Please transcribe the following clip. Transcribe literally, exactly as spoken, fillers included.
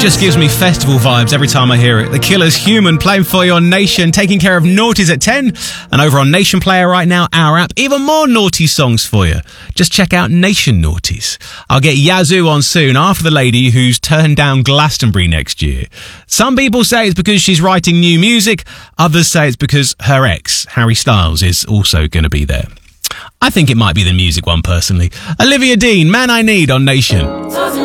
just gives me festival vibes every time I hear it. The Killers, Human, playing for you on Nation, taking care of Naughties at ten. And over on Nation Player right now, our app, even more naughty songs for you. Just check out Nation Naughties. I'll get Yazoo on soon, after the lady who's turned down Glastonbury next year. Some people say it's because she's writing new music. Others say it's because her ex, Harry Styles, is also going to be there. I think it might be the music one, personally. Olivia Dean, Man I Need on Nation.